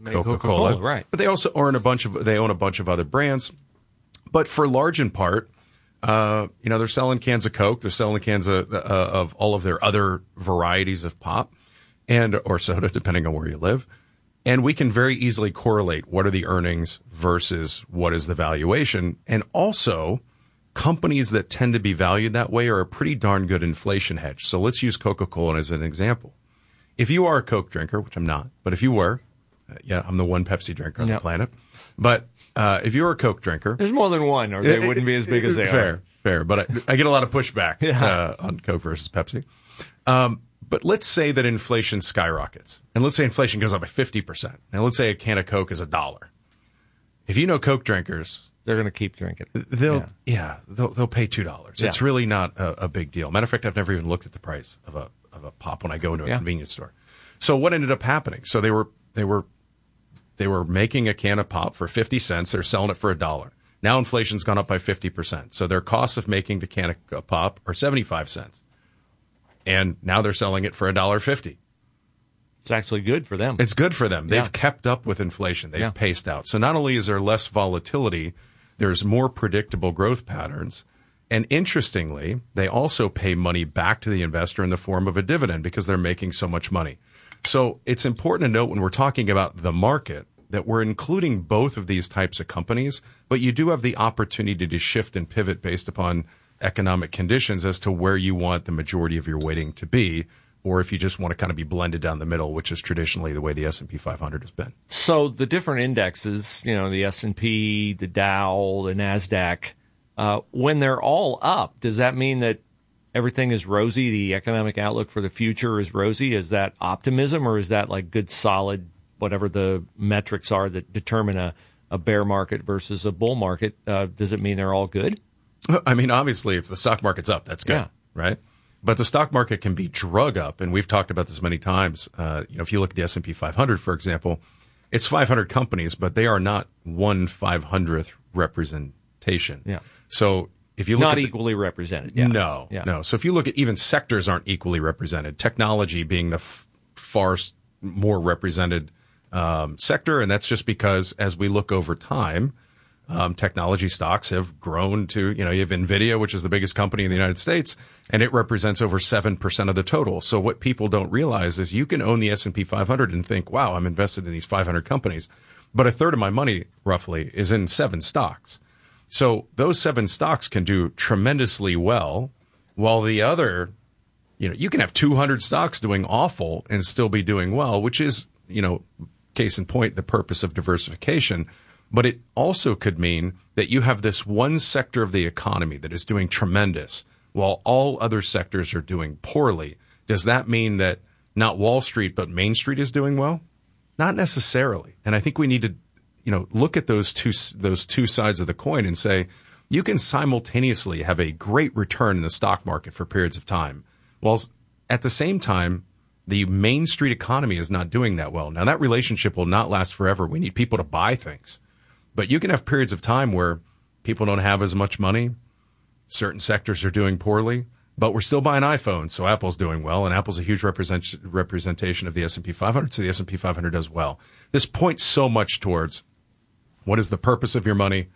Coca-Cola, right? But they also own a bunch of other brands. But for large in part, they're selling cans of Coke, they're selling cans of all of their other varieties of pop or soda, depending on where you live. And we can very easily correlate what are the earnings versus what is the valuation. And also, companies that tend to be valued that way are a pretty darn good inflation hedge. So let's use Coca-Cola as an example. If you are a Coke drinker, which I'm not, but if you were, I'm the one Pepsi drinker on the planet. But if you're a Coke drinker... There's more than one, or they wouldn't be as big as they are. Fair. But I get a lot of pushback on Coke versus Pepsi. But let's say that inflation skyrockets. And let's say inflation goes up by 50%. And let's say a can of Coke is $1. If you know Coke drinkers... They're going to keep drinking. They'll pay $2. Yeah. It's really not a big deal. Matter of fact, I've never even looked at the price of a pop when I go into a convenience store. So what ended up happening? So they were making a can of pop for 50 cents. They're selling it for $1. Now inflation's gone up by 50%. So their costs of making the can of pop are 75 cents. And now they're selling it for $1.50. It's actually good for them. It's good for them. They've kept up with inflation. They've paced out. So not only is there less volatility, there's more predictable growth patterns. And interestingly, they also pay money back to the investor in the form of a dividend because they're making so much money. So it's important to note when we're talking about the market that we're including both of these types of companies, but you do have the opportunity to shift and pivot based upon economic conditions as to where you want the majority of your weighting to be, or if you just want to kind of be blended down the middle, which is traditionally the way the S&P 500 has been. So the different indexes, the S&P, the Dow, the NASDAQ, when they're all up, does that mean that everything is rosy? The economic outlook for the future is rosy? Is that optimism, or is that like good, solid, whatever the metrics are that determine a bear market versus a bull market? Does it mean they're all good? I mean, obviously, if the stock market's up, that's good, right? But the stock market can be drug up, and we've talked about this many times. If you look at the S&P 500, for example, it's 500 companies, but they are not 1/500th representation. Yeah. So if you look not equally represented. Yeah. No. So if you look at even sectors aren't equally represented. Technology being the far more represented sector, and that's just because as we look over time, technology stocks have grown to, you have NVIDIA, which is the biggest company in the United States, and it represents over 7% of the total. So what people don't realize is you can own the S&P 500 and think, wow, I'm invested in these 500 companies, but a third of my money, roughly, is in 7 stocks. So those 7 stocks can do tremendously well, while the other, you can have 200 stocks doing awful and still be doing well, which is, case in point, the purpose of diversification. But it also could mean that you have this one sector of the economy that is doing tremendous while all other sectors are doing poorly. Does that mean that not Wall Street, but Main Street is doing well? Not necessarily. And I think we need to, look at those two sides of the coin and say, you can simultaneously have a great return in the stock market for periods of time, while at the same time, the Main Street economy is not doing that well. Now, that relationship will not last forever. We need people to buy things. But you can have periods of time where people don't have as much money. Certain sectors are doing poorly, but we're still buying iPhones. So Apple's doing well, and Apple's a huge representation of the S&P 500. So the S&P 500 does well. This points so much towards what is the purpose of your money?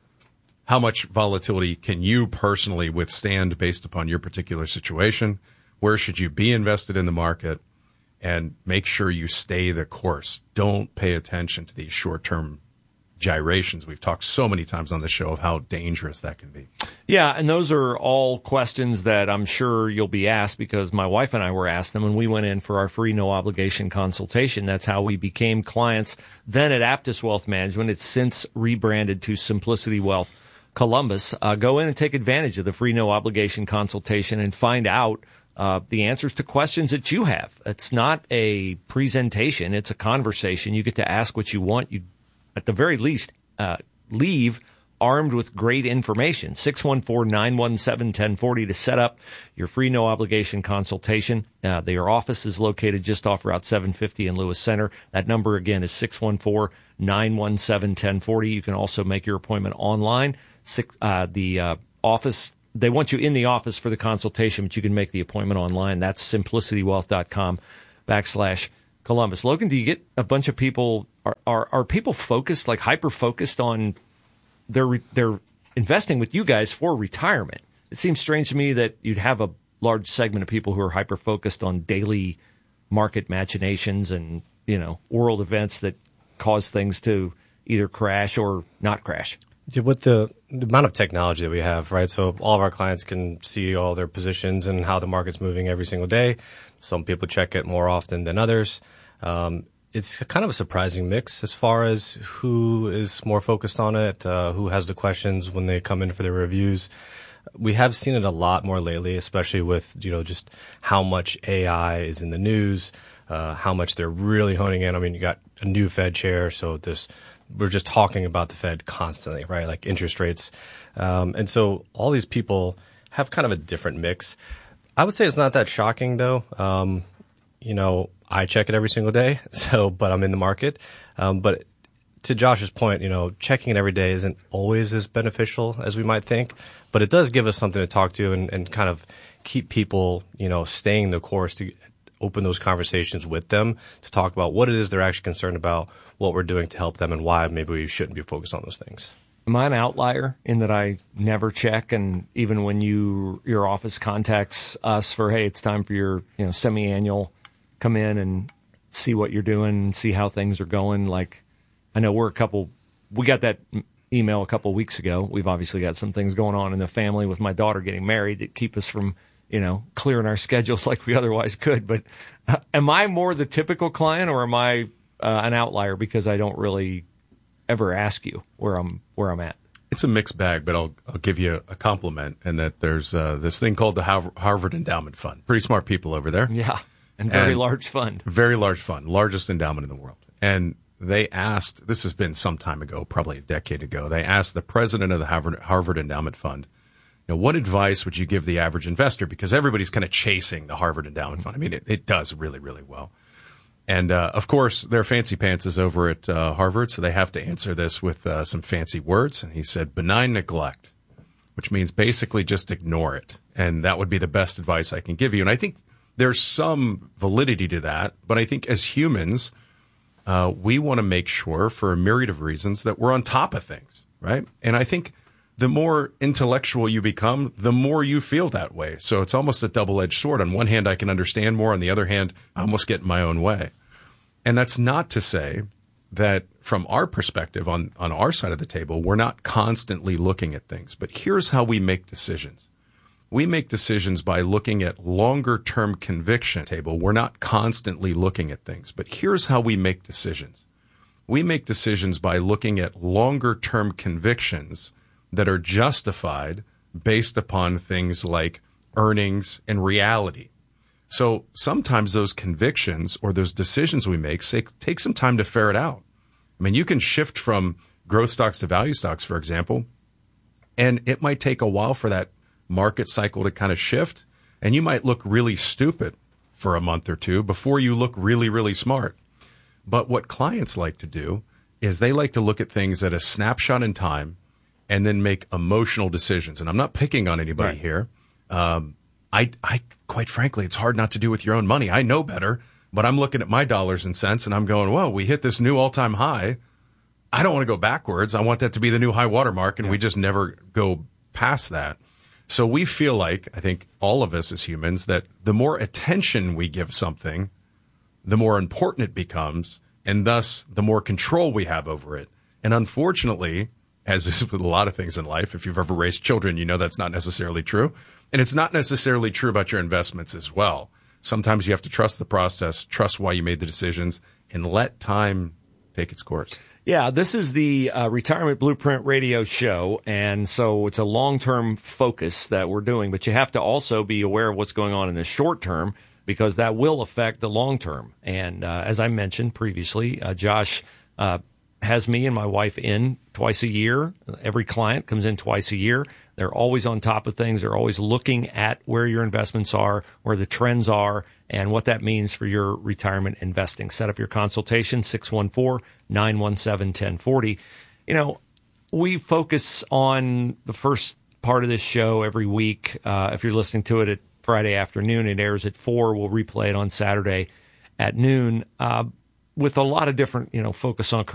How much volatility can you personally withstand based upon your particular situation? Where should you be invested in the market? And make sure you stay the course. Don't pay attention to these short-term gyrations. We've talked so many times on the show of how dangerous that can be. Yeah, and those are all questions that I'm sure you'll be asked, because my wife and I were asked them when we went in for our free no-obligation consultation. That's how we became clients then at Aptus Wealth Management. It's since rebranded to Simplicity Wealth Columbus. Go in and take advantage of the free no-obligation consultation and find out the answers to questions that you have. It's not a presentation. It's a conversation. You get to ask what you want. You, at the very least, leave armed with great information. 614-917-1040 to set up your free no-obligation consultation. Their office is located just off Route 750 in Lewis Center. That number, again, is 614-917-1040. You can also make your appointment online. The office, they want you in the office for the consultation, but you can make the appointment online. That's simplicitywealth.com/consultation. Columbus. Logan, do you get a bunch of people? Are people focused, like hyper focused on their investing with you guys for retirement? It seems strange to me that you'd have a large segment of people who are hyper focused on daily market machinations and world events that cause things to either crash or not crash. Yeah, with the amount of technology that we have, right? So all of our clients can see all their positions and how the market's moving every single day. Some people check it more often than others. It's kind of a surprising mix as far as who is more focused on it, who has the questions when they come in for their reviews. We have seen it a lot more lately, especially with, just how much AI is in the news, how much they're really honing in. I mean, you got a new Fed chair, so we're just talking about the Fed constantly, right? Like interest rates. And so all these people have kind of a different mix. I would say it's not that shocking though. I check it every single day, but I'm in the market. But to Josh's point, checking it every day isn't always as beneficial as we might think, but it does give us something to talk to and kind of keep people, staying the course, to open those conversations with them, to talk about what it is they're actually concerned about, what we're doing to help them, and why maybe we shouldn't be focused on those things. Am I an outlier in that I never check, and even when your office contacts us for, hey, it's time for your semi-annual, come in and see what you're doing and see how things are going? Like, I know we got that email a couple of weeks ago. We've obviously got some things going on in the family with my daughter getting married that keep us from clearing our schedules like we otherwise could. But am I more the typical client, or am I an outlier because I don't really ever ask you where I'm at? It's a mixed bag, but I'll give you a compliment, and that there's this thing called the Harvard Endowment Fund. Pretty smart people over there. Yeah, and very large fund. Very large fund, largest endowment in the world. And they asked, this has been some time ago, probably a decade ago, they asked the president of the Harvard Endowment Fund, what advice would you give the average investor? Because everybody's kind of chasing the Harvard Endowment Fund. I mean, it does really, really well. And, of course, their fancy pants is over at Harvard, so they have to answer this with some fancy words. And he said, benign neglect, which means basically just ignore it. And that would be the best advice I can give you. And I think there's some validity to that. But I think as humans, we want to make sure, for a myriad of reasons, that we're on top of things, right? And I think the more intellectual you become, the more you feel that way. So it's almost a double-edged sword. On one hand, I can understand more. On the other hand, I almost get in my own way. And that's not to say that from our perspective, on our side of the table, we're not constantly looking at things. But here's how we make decisions. We make decisions by looking at longer-term conviction. We're not constantly looking at things. But here's how we make decisions. We make decisions by looking at longer-term convictions that are justified based upon things like earnings and reality. So sometimes those convictions or those decisions we make take some time to ferret out. I mean, you can shift from growth stocks to value stocks, for example, and it might take a while for that market cycle to kind of shift, and you might look really stupid for a month or two before you look really, really smart. But what clients like to do is they like to look at things at a snapshot in time and then make emotional decisions. And I'm not picking on anybody here. I quite frankly, it's hard not to do with your own money. I know better, but I'm looking at my dollars and cents and I'm going, well, we hit this new all-time high. I don't want to go backwards. I want that to be the new high water mark, and we just never go past that. So we feel like, I think all of us as humans, that the more attention we give something, the more important it becomes, and thus the more control we have over it. And unfortunately, as is with a lot of things in life, if you've ever raised children, you know that's not necessarily true. And it's not necessarily true about your investments as well. Sometimes you have to trust the process, trust why you made the decisions, and let time take its course. Yeah, this is the Retirement Blueprint Radio show, and so it's a long-term focus that we're doing, but you have to also be aware of what's going on in the short term, because that will affect the long term. And as I mentioned previously, Josh has me and my wife in twice a year. Every client comes in twice a year. They're always on top of things. They're always looking at where your investments are, where the trends are, and what that means for your retirement investing. Set up your consultation, 614-917-1040. You know, we focus on the first part of this show every week. If you're listening to it at Friday afternoon, it airs at 4. We'll replay it on Saturday at noon, with a lot of different, focus on